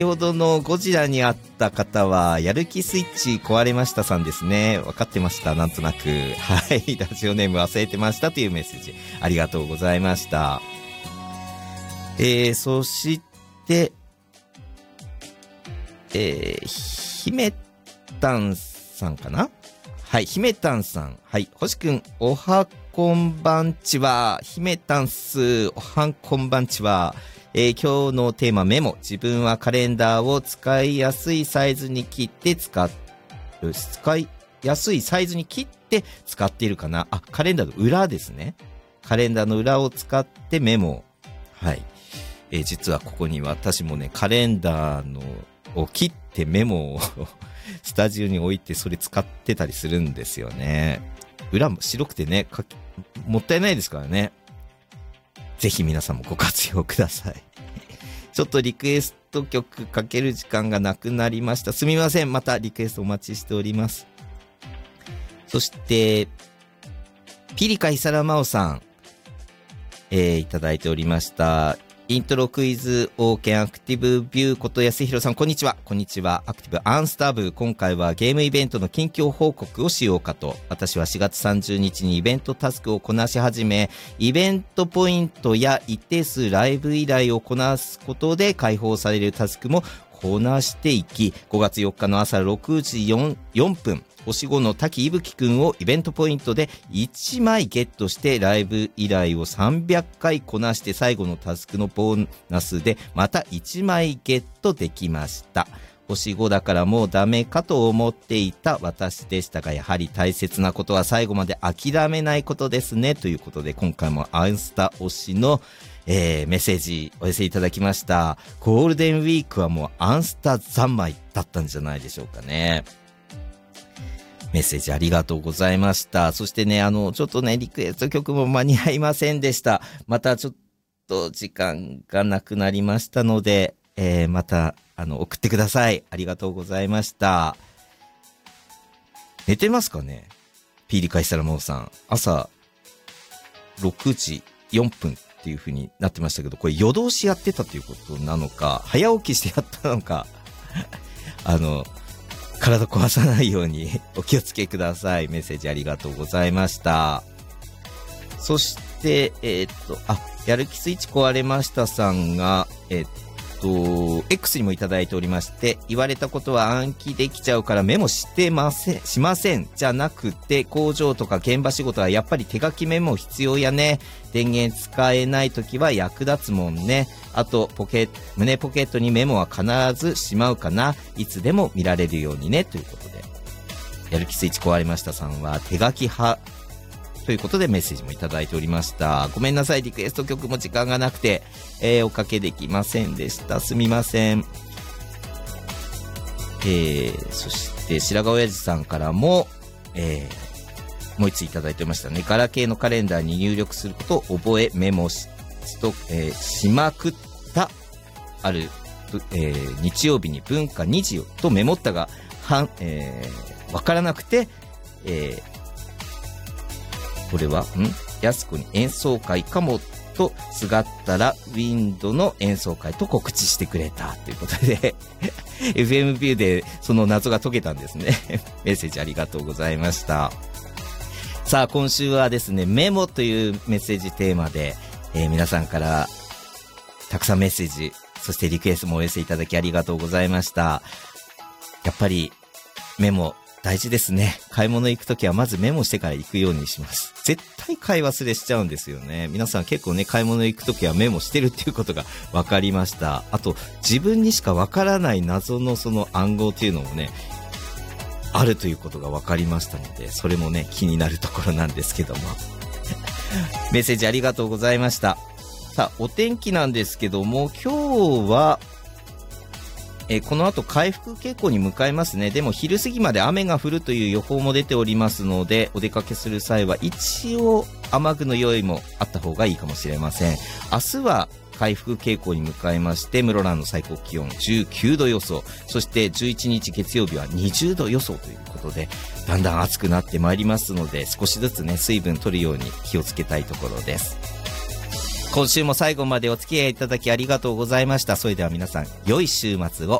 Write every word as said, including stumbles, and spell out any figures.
先ほどのゴジラにあった方は、やる気スイッチ壊れましたさんですね。分かってました、なんとなく。はい、ラジオネーム忘れてましたというメッセージ。ありがとうございました。えー、そして、えー、姫たんさんかな？はい、姫たんさん。はい、星くん、おはこんばんちは。姫たんす、おはこんばんちは。えー、今日のテーマメモ。自分はカレンダーを使いやすいサイズに切って使っ、使いやすいサイズに切って使っているかな。あ、カレンダーの裏ですね。カレンダーの裏を使ってメモ。はい。えー、実はここに私もね、カレンダーのを切ってメモをスタジオに置いてそれ使ってたりするんですよね。裏も白くてね、かきもったいないですからね。ぜひ皆さんもご活用ください。ちょっとリクエスト曲かける時間がなくなりました。すみません。またリクエストお待ちしております。そして、ピリカイサラマオさん、えー、いただいておりました。イントロクイズオーケンアクティブビューこと安弘さん、こんにちは。こんにちは。アクティブアンスタブ。今回はゲームイベントの近況報告をしようかと。私はしがつさんじゅうにちにイベントタスクをこなし始め、イベントポイントや一定数ライブ依頼をこなすことで解放されるタスクもこなしていき、ごがつよっかの朝ろくじよんぷん、星ごの滝いぶきくんをイベントポイントでいちまいゲットしてライブ依頼をさんびゃっかいこなして最後のタスクのボーナスでまたいちまいゲットできました。星ごだからもうダメかと思っていた私でしたが、やはり大切なことは最後まで諦めないことですねということで、今回もアンスタ推しのえー、メッセージお寄せいただきました。ゴールデンウィークはもうアンスタ三昧だったんじゃないでしょうかね。メッセージありがとうございました。そしてね、あの、ちょっとね、リクエスト曲も間に合いませんでした。またちょっと時間がなくなりましたので、えー、また、あの、送ってください。ありがとうございました。寝てますかね？ピーリカイサラモーさん。朝、ろくじよんぷんっていう風になってましたけど、これ夜通しやってたということなのか、早起きしてやったのか、あの、体壊さないようにお気をつけください。メッセージありがとうございました。そして、えー、っと、あ、やる気スイッチ壊れましたさんが、えー、っと、X にもいただいておりまして、言われたことは暗記できちゃうからメモしてません、しません。じゃなくて、工場とか現場仕事はやっぱり手書きメモ必要やね。電源使えないときは役立つもんね。あと、ポケ、胸ポケットにメモは必ずしまうかな。いつでも見られるようにね。ということで、やる気スイッチ壊れましたさんは手書き派ということでメッセージもいただいておりました。ごめんなさい、リクエスト曲も時間がなくて、えー、おかけできませんでした。すみません。えー、そして白髪親父さんからも、えー、もう一ついただいてましたね。ガラケーのカレンダーに入力することを覚えメモしと、えー、しまくったある、えー、日曜日に文化にじとメモったがはん、えー、わからなくて、えーこれは、んやすこに演奏会かもとすがったら、ウィンドの演奏会と告知してくれたということで、エフエム ビューでその謎が解けたんですね。メッセージありがとうございました。さあ、今週はですね、メモというメッセージテーマで、えー、皆さんからたくさんメッセージ、そしてリクエストもお寄せいただきありがとうございました。やっぱりメモ、大事ですね。買い物行くときはまずメモしてから行くようにします。絶対買い忘れしちゃうんですよね。皆さん結構ね、買い物行くときはメモしてるっていうことが分かりました。あと、自分にしか分からない謎のその暗号っていうのもね、あるということが分かりましたので、それもね、気になるところなんですけども。メッセージありがとうございました。さあ、お天気なんですけども、今日は、えー、この後回復傾向に向かいますね。でも昼過ぎまで雨が降るという予報も出ておりますので、お出かけする際は一応雨具の用意もあった方がいいかもしれません。明日は回復傾向に向かいまして、室蘭の最高気温じゅうきゅうど予想、そしてじゅういちにち月曜日はにじゅうど予想ということで、だんだん暑くなってまいりますので、少しずつね、水分取るように気をつけたいところです。 今週も最後までお付き合いいただきありがとうございました。それでは皆さん、良い週末を。